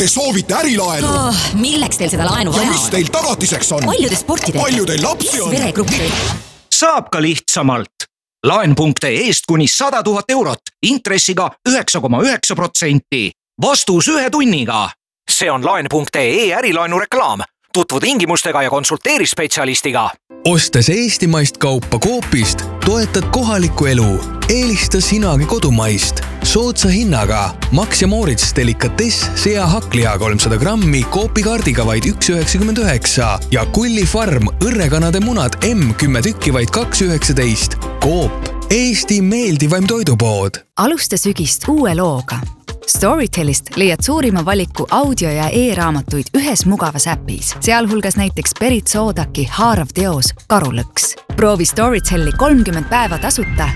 Te soovite ärilaenu? Milleks teil seda laenu vaja ja mis teil tagatiseks on? Palju te sporti teete? Palju teil lapsi on? Veregruppi. Saab ka lihtsamalt. Laen.ee-st kuni 100 000 eurot, intressiga 9,9%. Vastus 1 tunniga. See on Laen.ee ärilaenu reklaam. Tutvu tingimustega ja konsulteeri spetsialistiga. Ostes eestimaist kaupa Coopist, toetad kohalikku elu. Eelista sinagi kodumaist. Soodsa hinnaga. Max ja Moritz delikatess sea hakliha 300 grammi Coopi kaardiga vaid 1,99 ja Kulli Farm õrrekanade munad M 10 tükki vaid 2,19. Coop. Eesti meeldivaim toidupood. Alusta sügist uue looga. Storytelist leiad suurima valiku audio- ja e-raamatuid ühes mugavas äpis, sealhulgas näiteks Berit Soodaki haarav teos Karulõks. Proovi Storyteli 30 päeva tasuta